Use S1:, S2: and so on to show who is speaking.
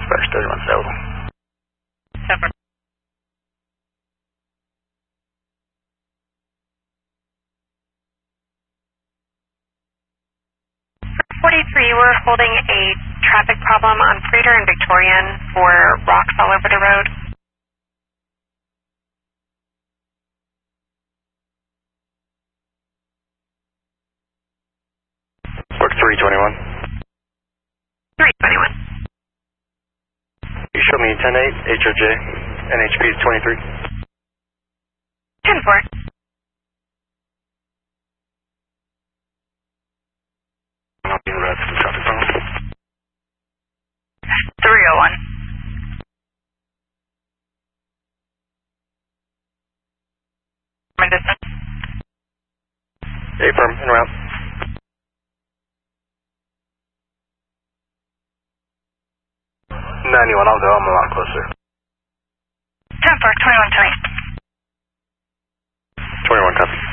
S1: dispatch 31,000.
S2: 43, we're holding a traffic problem on Freighter and Victorian for rocks all over the road.
S1: Work 321.
S2: 321.
S1: You show me 10-8, HOJ, NHP is 23.
S2: 10-4.
S1: I'll be in red for the traffic problem.
S2: 301. Distance.
S1: Affirm, en route. 91, I'll go, I'm a lot closer.
S2: 10-4, 21, 20.
S1: 21, copy.